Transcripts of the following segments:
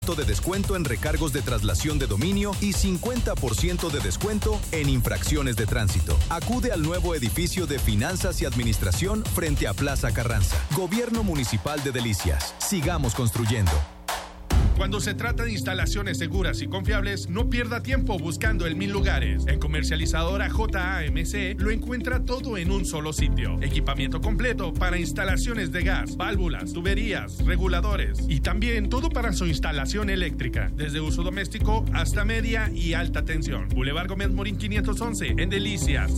de descuento en recargos de traslación de dominio y 50% de descuento en infracciones de tránsito. Acude al nuevo edificio de Finanzas y Administración frente a Plaza Carranza. Gobierno Municipal de Delicias. Sigamos construyendo. Cuando se trata de instalaciones seguras y confiables, no pierda tiempo buscando en 1000 lugares. En Comercializadora JAMC lo encuentra todo en un solo sitio. Equipamiento completo para instalaciones de gas, válvulas, tuberías, reguladores y también todo para su instalación eléctrica, desde uso doméstico hasta media y alta tensión. Boulevard Gómez Morín 511, en Delicias,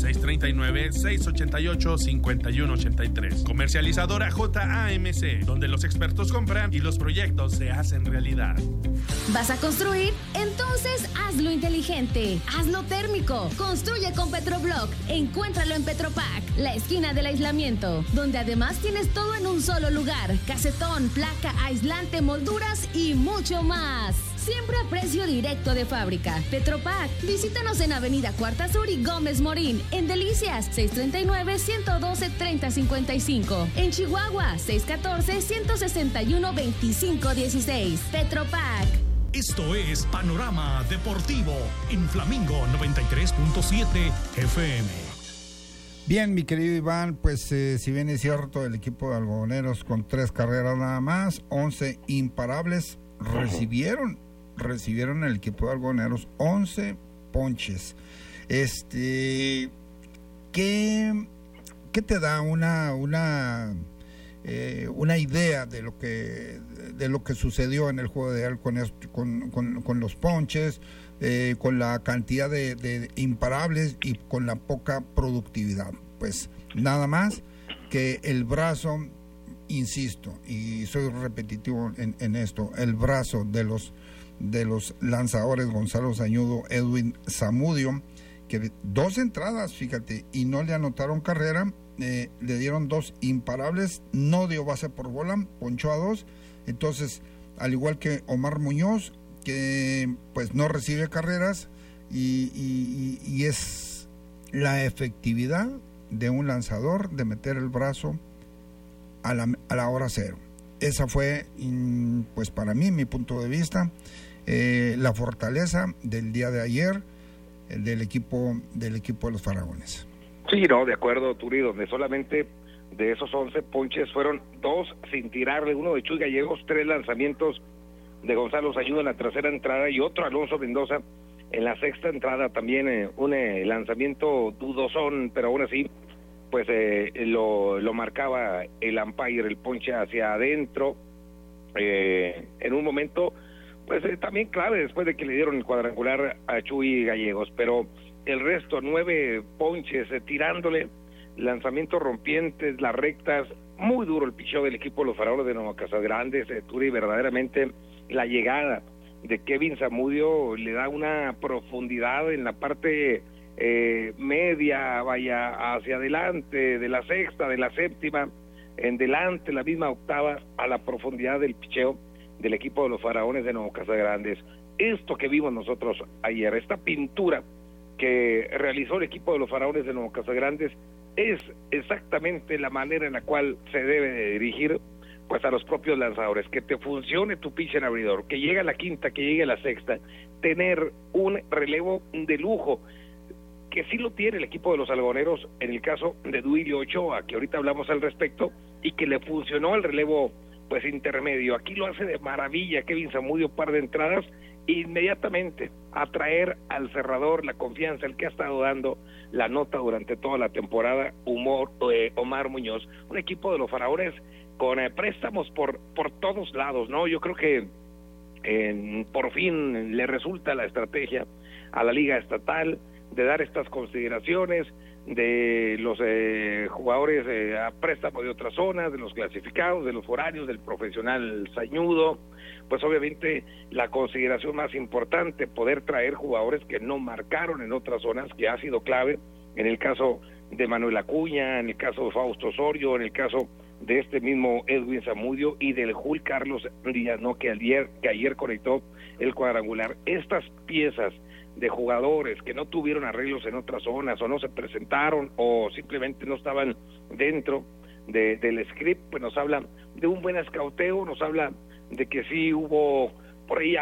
639-688-5183. Comercializadora JAMC, donde los expertos compran y los proyectos se hacen realidad. ¿Vas a construir? Entonces hazlo inteligente, hazlo térmico. Construye con Petroblock. Encuéntralo en Petropac, la esquina del aislamiento, donde además tienes todo en un solo lugar: casetón, placa, aislante, molduras y mucho más. Siempre a precio directo de fábrica. Petropac. Visítanos en Avenida Cuarta Sur y Gómez Morín. En Delicias, 639-112-3055. En Chihuahua, 614-161-2516. Petropac. Esto es Panorama Deportivo en Flamingo 93.7 FM. Bien, mi querido Iván, pues si bien es cierto, el equipo de algodoneros con 3 carreras nada más, 11 imparables, recibieron el equipo de algodoneros 11 ponches. ¿Qué te da una idea de lo que sucedió en el juego de ayer con los ponches, con la cantidad de imparables y con la poca productividad? Pues nada más que el brazo, insisto, y soy repetitivo en esto, el brazo de los lanzadores Gonzalo Zañudo, Edwin Zamudio, que 2 entradas, fíjate, y no le anotaron carrera. Le dieron 2 imparables, no dio base por bola, ponchó a 2. Entonces, al igual que Omar Muñoz, que pues no recibe carreras, y es la efectividad de un lanzador de meter el brazo a la hora cero. Esa fue, pues para mí, mi punto de vista, la fortaleza del día de ayer del equipo de los Faraones. Sí, no, de acuerdo, Turi, donde solamente de esos 11 ponches fueron 2 sin tirarle, uno de Chuy Gallegos, 3 lanzamientos de Gonzalo Zañudo en la tercera entrada y otro Alonso Mendoza en la sexta entrada, también un lanzamiento dudosón, pero aún así pues lo marcaba el umpire, el ponche hacia adentro, en un momento pues también clave después de que le dieron el cuadrangular a Chuy Gallegos, pero el resto, 9 ponches tirándole, lanzamientos rompientes, las rectas, muy duro el picheo del equipo de los Faraones de Nueva Casagrandes, Turi, verdaderamente la llegada de Kevin Zamudio le da una profundidad en la parte media, vaya hacia adelante, de la sexta, de la séptima, en delante, la misma octava, a la profundidad del picheo del equipo de los Faraones de Nueva Casagrandes. Esto que vimos nosotros ayer, esta pintura que realizó el equipo de los Faraones de Nueva Casagrandes, es exactamente la manera en la cual se debe de dirigir pues a los propios lanzadores, que te funcione tu pitcher abridor, que llegue a la quinta, que llegue a la sexta, tener un relevo de lujo, que sí lo tiene el equipo de los algodoneros en el caso de Duilio Ochoa, que ahorita hablamos al respecto, y que le funcionó el relevo pues intermedio. Aquí lo hace de maravilla Kevin Zamudio, par de entradas, inmediatamente atraer al cerrador la confianza, el que ha estado dando la nota durante toda la temporada, Omar Muñoz, un equipo de los Faraones con préstamos por todos lados, ¿no? Yo creo que por fin le resulta la estrategia a la Liga Estatal de dar estas consideraciones de los jugadores a préstamo de otras zonas, de los clasificados, de los foráneos, del profesional Zañudo, pues obviamente la consideración más importante, poder traer jugadores que no marcaron en otras zonas, que ha sido clave, en el caso de Manuel Acuña, en el caso de Fausto Osorio, en el caso de este mismo Edwin Zamudio y del Jul Carlos Díaz, ¿no? que ayer conectó el cuadrangular. Estas piezas de jugadores que no tuvieron arreglos en otras zonas o no se presentaron o simplemente no estaban dentro del script, pues nos habla de un buen escauteo, nos habla de que sí hubo por ahí